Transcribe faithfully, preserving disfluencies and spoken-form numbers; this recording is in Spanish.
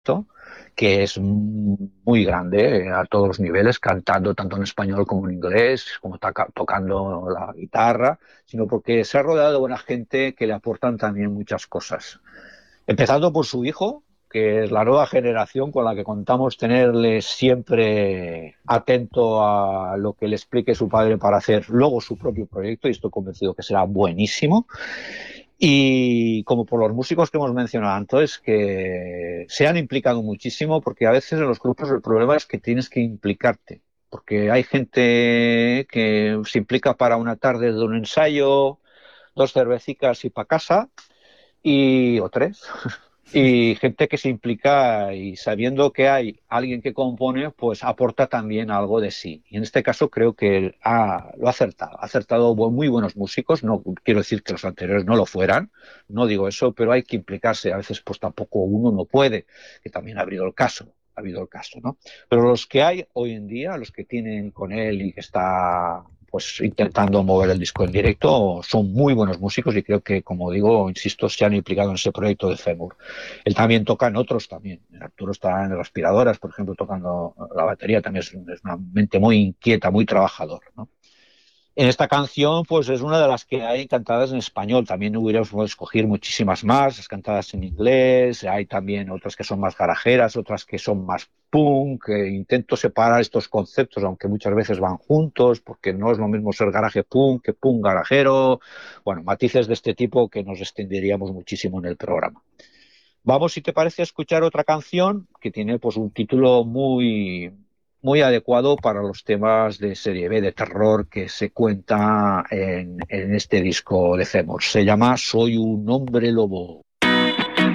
que es muy grande eh, a todos los niveles, cantando tanto en español como en inglés, como taca- tocando la guitarra, sino porque se ha rodeado de buena gente que le aportan también muchas cosas. Empezando por su hijo, que es la nueva generación con la que contamos tenerle siempre atento a lo que le explique su padre para hacer luego su propio proyecto, y estoy convencido que será buenísimo. Y como por los músicos que hemos mencionado antes, que se han implicado muchísimo, porque a veces en los grupos el problema es que tienes que implicarte, porque hay gente que se implica para una tarde de un ensayo, dos cervecitas y para casa, y o tres, y gente que se implica y sabiendo que hay alguien que compone, pues aporta también algo de sí. Y en este caso creo que él ha, lo ha acertado. Ha acertado muy buenos músicos. No quiero decir que los anteriores no lo fueran, no digo eso, pero hay que implicarse. A veces pues tampoco uno no puede, que también ha habido el caso. Ha habido el caso, ¿no? Pero los que hay hoy en día, los que tienen con él y que está pues intentando mover el disco en directo, son muy buenos músicos y creo que, como digo, insisto, se han implicado en ese proyecto de Femur. Él también toca en otros también. Arturo está en Respiradoras, por ejemplo, tocando la batería. También es, es una mente muy inquieta, muy trabajador, ¿no? En esta canción, pues es una de las que hay cantadas en español. También hubiéramos podido escoger muchísimas más, las cantadas en inglés. Hay también otras que son más garajeras, otras que son más punk. Eh, intento separar estos conceptos, aunque muchas veces van juntos, porque no es lo mismo ser garaje punk que punk garajero. Bueno, matices de este tipo que nos extenderíamos muchísimo en el programa. Vamos, si te parece, a escuchar otra canción que tiene pues un título muy, muy adecuado para los temas de serie B, de terror que se cuenta en, en este disco de Femur. Se llama Soy un hombre lobo.